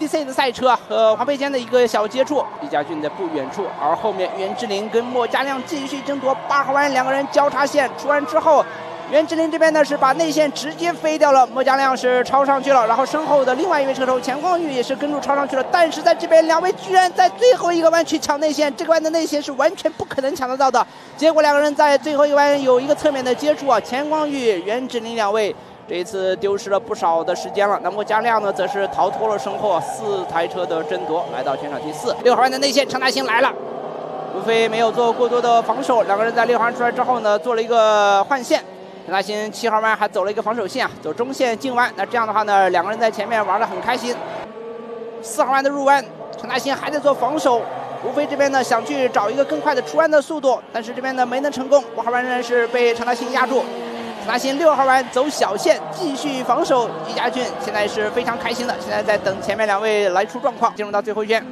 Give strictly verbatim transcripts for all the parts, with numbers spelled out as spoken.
D C 的赛车和黄培坚的一个小接触，李家俊在不远处，而后面袁志林跟莫家亮继续争夺八号弯两个人交叉线，出弯之后。袁志林这边呢是把内线直接飞掉了，莫家亮是超上去了，然后身后的另外一位车手钱光宇也是跟住超上去了，但是在这边两位居然在最后一个弯去抢内线，这个弯的内线是完全不可能抢得到的，结果两个人在最后一个弯有一个侧面的接触啊，钱光宇、袁志林两位这一次丢失了不少的时间了，那莫家亮呢则是逃脱了身后四台车的争夺，来到全场第四。六号弯的内线，陈大兴来了。无非没有做过多的防守，两个人在六号弯出来之后呢，做了一个换线。陈大兴七号弯还走了一个防守线啊，走中线进弯。那这样的话呢，两个人在前面玩得很开心。四号弯的入弯，陈大兴还在做防守。无非这边呢想去找一个更快的出弯的速度，但是这边呢没能成功。五号弯仍然是被陈大兴压住。陈大兴六号弯走小线继续防守，李家俊现在是非常开心的，现在在等前面两位来出状况。进入到最后一圈，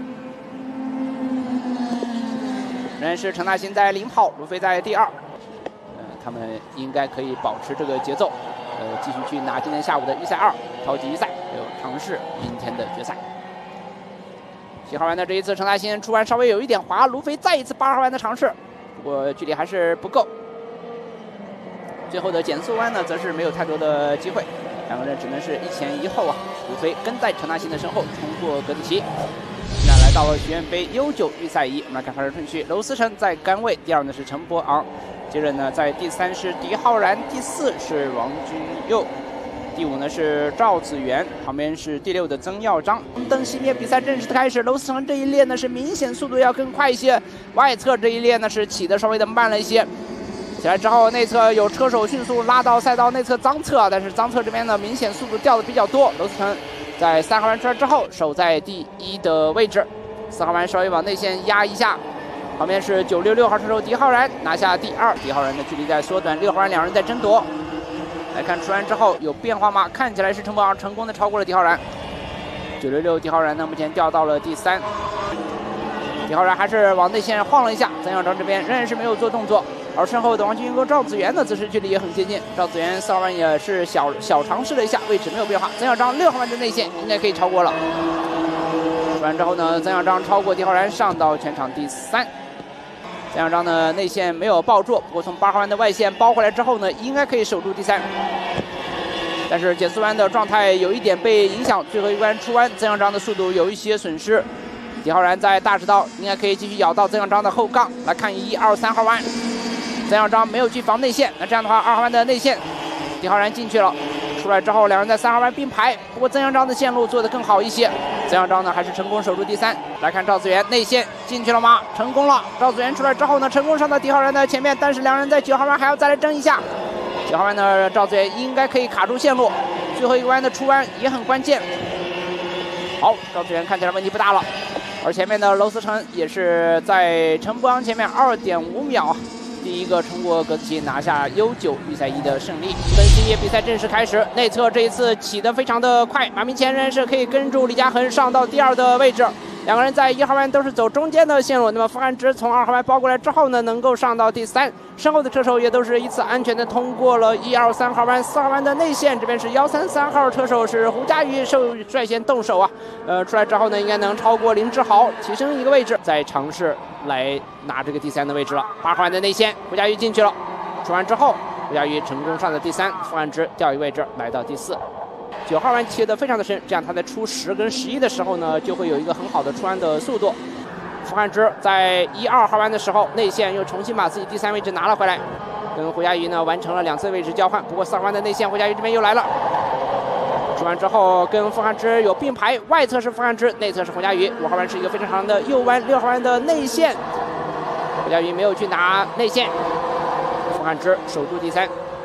仍然是陈大兴在领跑，卢飞在第二。他们应该可以保持这个节奏，呃，继续去拿今天下午的预赛二超级预赛，还有尝试明天的决赛。七号弯的这一次陈大兴出弯稍微有一点滑，卢飞再一次八号弯的尝试，不过距离还是不够。最后的减速弯呢，则是没有太多的机会，两个人只能是一前一后啊。卢飞跟在陈大兴的身后冲过格里奇。那来到了学院杯 U 九预赛一，我们来看发车顺序：娄思成在杆位，第二呢是陈博昂。接着呢，在第三是狄浩然，第四是王君佑，第五呢是赵子元，旁边是第六的曾耀章。灯熄灭，比赛正式的开始。娄思成这一列呢是明显速度要更快一些，外侧这一列呢是起的稍微的慢了一些。起来之后，内侧有车手迅速拉到赛道内侧脏侧，但是脏侧这边呢明显速度掉的比较多。娄思成在三号弯出来之后，守在第一的位置，四号弯稍微往内线压一下。旁边是九六六号车手狄浩然拿下第二，狄浩然的距离在缩短，六号弯两人在争夺。来看出弯之后有变化吗？看起来是陈博昂成功的超过了狄浩然。九六六狄浩然呢目前掉到了第三，狄浩然还是往内线晃了一下，曾耀章这边仍然是没有做动作，而身后的王军跟赵子元的自持距离也很接近，赵子元四号弯也是小小尝试了一下，位置没有变化，曾耀章六号弯的内线应该可以超过了。出弯之后呢，曾耀章超过狄浩然上到全场第三。曾耀章呢内线没有抱住，不过从八号弯的外线包回来之后呢，应该可以守住第三。但是减速弯的状态有一点被影响，最后一弯出弯，曾耀章的速度有一些损失。狄浩然在大直道应该可以继续咬到曾耀章的后杠。来看一二三号弯，曾耀章没有去防内线，那这样的话二号弯的内线，狄浩然进去了。出来之后，两人在三号弯并排，不过曾耀章的线路做得更好一些。曾耀章呢还是成功守住第三。来看赵子元内线进去了吗？成功了。赵子元出来之后呢，成功上到狄浩然的前面，但是两人在九号弯还要再来争一下。九号弯呢，赵子元应该可以卡住线路，最后一个弯的出弯也很关键。好，赵子元看起来问题不大了，而前面的娄思成也是在陈博昂前面二点五秒。第一个冲过格子奇，拿下 U 九预赛一的胜利。本系列比赛正式开始，内侧这一次起得非常的快，马明前仍然是可以跟住李嘉恒上到第二的位置。两个人在一号弯都是走中间的线路，那么傅汉之从二号弯包过来之后呢，能够上到第三，身后的车手也都是一次安全的通过了一二三号弯，四号弯的内线，这边是幺三三号车手是胡佳瑜受率先动手啊，呃，出来之后呢，应该能超过林志豪，提升一个位置，再尝试来拿这个第三的位置了。八号弯的内线，胡佳瑜进去了，出完之后，胡佳瑜成功上的第三，傅汉之掉一位置来到第四。九号弯切得非常的深，这样他在出十跟十一的时候呢，就会有一个很好的出弯的速度。傅汉之在一二号弯的时候，内线又重新把自己第三位置拿了回来，跟胡佳瑜呢完成了两次位置交换。不过四号弯的内线，胡佳瑜这边又来了。出弯之后跟傅汉之有并排，外侧是傅汉之，内侧是胡佳瑜。五号弯是一个非常长的右弯，六号弯的内线，胡佳瑜没有去拿内线，傅汉之守住第三。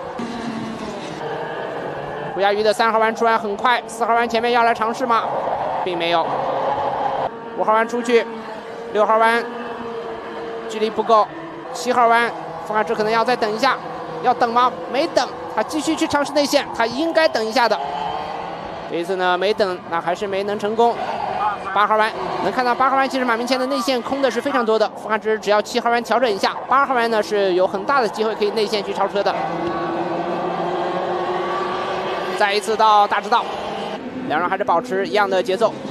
胡佳瑜的三号弯出弯很快，四号弯前面要来尝试吗？并没有。五号弯出去，六号弯距离不够，七号弯傅汉之可能要再等一下，要等吗？没等，他继续去尝试内线，他应该等一下的。这一次呢没等，那还是没能成功。八号弯能看到八号弯其实马明谦的内线空的是非常多的，傅汉之只要七号弯调整一下，八号弯呢是有很大的机会可以内线去超车的。再一次到大直道，两人还是保持一样的节奏，